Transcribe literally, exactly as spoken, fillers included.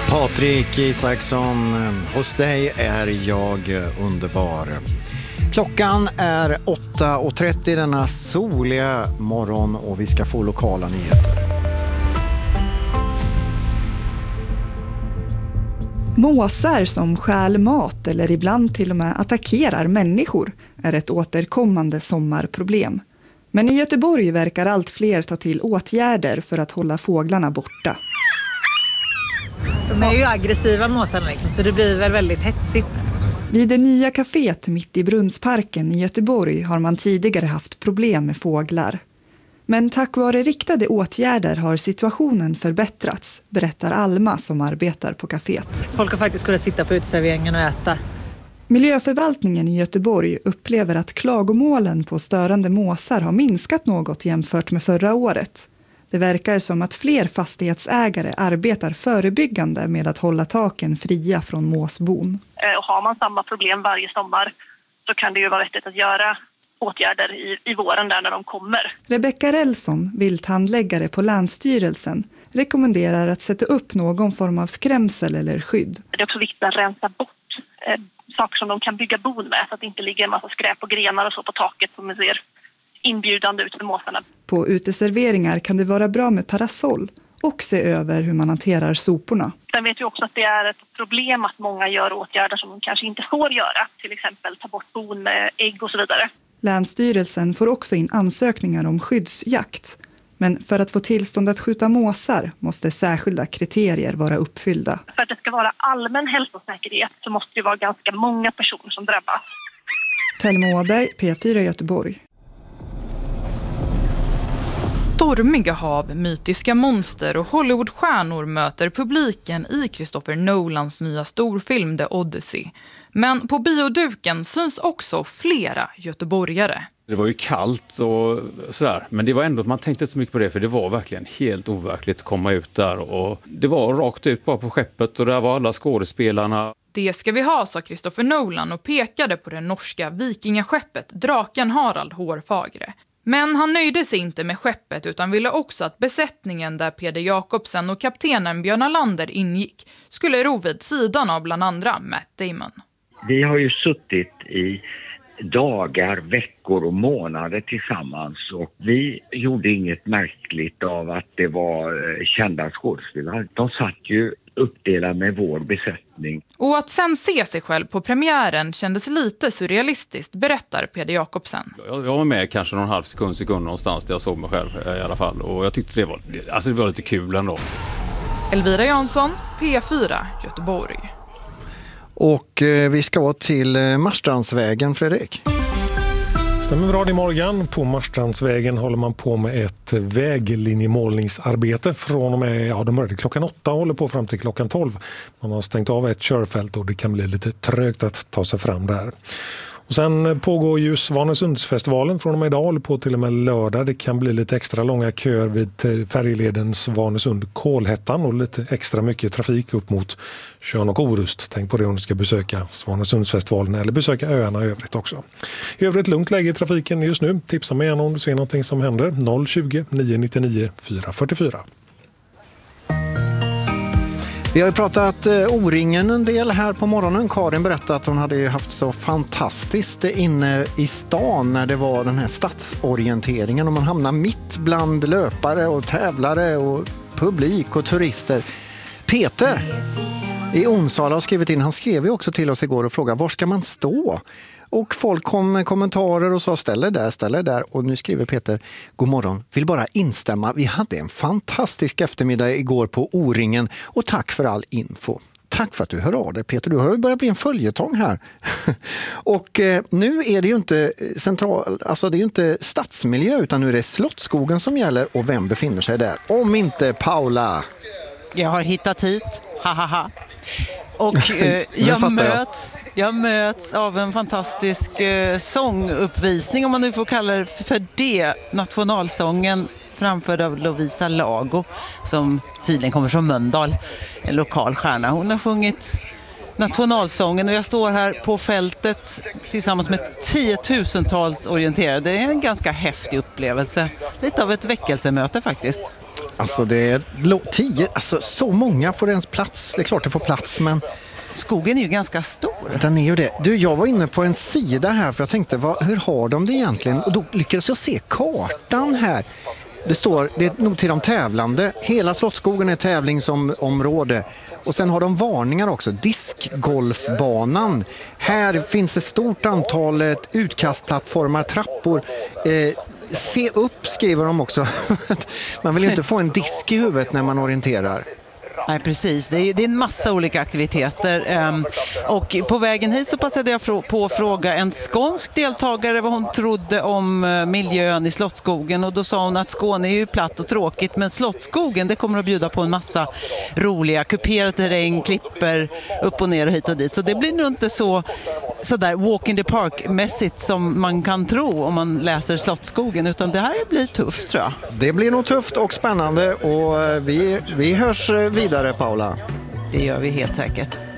Patrik Isaksson, hos dig är jag underbar. Klockan är åtta och trettio denna soliga morgon och vi ska få lokala nyheter. Måsar som stjäl mat eller ibland till och med attackerar människor är ett återkommande sommarproblem. Men i Göteborg verkar allt fler ta till åtgärder för att hålla fåglarna borta. De är ju aggressiva måsarna liksom, så det blir väl väldigt hetsigt. Vid det nya kaféet mitt i Brunnsparken i Göteborg har man tidigare haft problem med fåglar. Men tack vare riktade åtgärder har situationen förbättrats, berättar Alma som arbetar på kaféet. Folk har faktiskt kunnat sitta på uteserveringen och äta. Miljöförvaltningen i Göteborg upplever att klagomålen på störande måsar har minskat något jämfört med förra året. Det verkar som att fler fastighetsägare arbetar förebyggande med att hålla taken fria från måsbon. Och har man samma problem varje sommar så kan det ju vara vettigt att göra åtgärder i, i våren där när de kommer. Rebecka Rellson, vilthandläggare på Länsstyrelsen, rekommenderar att sätta upp någon form av skrämsel eller skydd. Det är också viktigt att rensa bort eh, saker som de kan bygga bon med så att det inte ligger en massa skräp och grenar och så på taket som man ser inbjudande ut för måsarna. På uteserveringar kan det vara bra med parasoll och se över hur man hanterar soporna. Sen vet vi också att det är ett problem att många gör åtgärder som de kanske inte får göra. Till exempel ta bort bon med ägg och så vidare. Länsstyrelsen får också in ansökningar om skyddsjakt. Men för att få tillstånd att skjuta måsar måste särskilda kriterier vara uppfyllda. För att det ska vara allmän hälsosäkerhet så måste det vara ganska många personer som drabbas. Telma Åberg, P fyra Göteborg. Stormiga hav, mytiska monster och Hollywoodstjärnor möter publiken i Christopher Nolans nya storfilm The Odyssey. Men på bioduken syns också flera göteborgare. Det var ju kallt och sådär, men det var ändå att man tänkte inte så mycket på det, för det var verkligen helt overkligt att komma ut där. Och det var rakt ut bara på skeppet och där var alla skådespelarna. Det ska vi ha, sa Christopher Nolan och pekade på det norska vikingaskeppet Draken Harald Hårfagre. Men han nöjde sig inte med skeppet utan ville också att besättningen där Peder Jakobsen och kaptenen Björn Alander ingick skulle ro vid sidan av bland andra Matt Damon. Vi har ju suttit i dagar, veckor och månader tillsammans och vi gjorde inget märkligt av att det var kända skådespelare. De satt ju uppdelade med vår besättning. Och att sen se sig själv på premiären kändes lite surrealistiskt, berättar Peder Jakobsen. Jag var med kanske någon halv sekund, sekund någonstans där jag såg mig själv i alla fall. Och jag tyckte det var, alltså det var lite kul ändå. Elvira Jansson, P fyra, Göteborg. Och eh, vi ska till eh, Marstrandsvägen, Fredrik. Stämmer bra, i morgon. På Marstrandsvägen håller man på med ett väglinjemålningsarbete från och med, ja, de började klockan åtta och håller på fram till klockan tolv. Man har stängt av ett körfält och det kan bli lite trögt att ta sig fram där. Och sen pågår ju Svanesundsfestivalen från och med idag, håller på till och med lördag. Det kan bli lite extra långa köer vid färjeleden Svanesund-Kolhättan och lite extra mycket trafik upp mot Tjörn och Orust. Tänk på det om du ska besöka Svanesundsfestivalen eller besöka öarna i övrigt också. I övrigt lugnt läge i trafiken just nu. Tipsa mig gärna om du ser någonting som händer. noll tjugo, nio nittionio, fyra fyrtiofyra. Vi har ju pratat eh, O-ringen en del här på morgonen. Karin berättade att hon hade ju haft så fantastiskt inne i stan när det var den här stadsorienteringen och man hamnar mitt bland löpare och tävlare och publik och turister. Peter i Onsala har skrivit in, han skrev ju också till oss igår och frågade var ska man stå? Och folk kom med kommentarer och sa ställ er där, ställ er där. Och nu skriver Peter, god morgon, vill bara instämma. Vi hade en fantastisk eftermiddag igår på O-ringen och tack för all info. Tack för att du hör av dig, Peter. Du har ju börjat bli en följetong här. Och eh, nu är det ju inte central, alltså det är ju inte stadsmiljö utan nu är det Slottsskogen som gäller och vem befinner sig där? Om inte Paula. Jag har hittat hit, hahaha. Och eh, jag, möts, jag möts av en fantastisk eh, sånguppvisning, om man nu får kalla det för det. Nationalsången framförd av Lovisa Lago, som tydligen kommer från Mölndal, en lokal stjärna. Hon har sjungit nationalsången och jag står här på fältet tillsammans med tiotusentals orienterade. Det är en ganska häftig upplevelse. Lite av ett väckelsemöte faktiskt. Alltså det är lo- tio, alltså så många får ens plats. Det är klart det får plats, men skogen är ju ganska stor. Den är ju det. Du, jag var inne på en sida här för jag tänkte, vad, hur har de det egentligen? Och då lyckades jag se kartan här. Det står, det är nog till de tävlande. Hela Slottsskogen är tävlingsområde. Och sen har de varningar också. Diskgolfbanan. Här finns ett stort antal utkastplattformar, trappor. Eh, se upp, skriver de också. Man vill ju inte få en disk i huvudet när man orienterar. Nej, precis. Det är, det är en massa olika aktiviteter. Um, och på vägen hit så passade jag fr- på att fråga en skånsk deltagare vad hon trodde om uh, miljön i Slottsskogen. Och då sa hon att Skåne är ju platt och tråkigt, men Slottsskogen, det kommer att bjuda på en massa roliga kuperad terräng, klipper upp och ner och hit och dit. Så det blir nog inte så sådär walk in the park-mässigt som man kan tro om man läser Slottsskogen, utan det här blir tufft, tror jag. Det blir nog tufft och spännande, och vi, vi hörs vidare, Paula. Det gör vi helt säkert.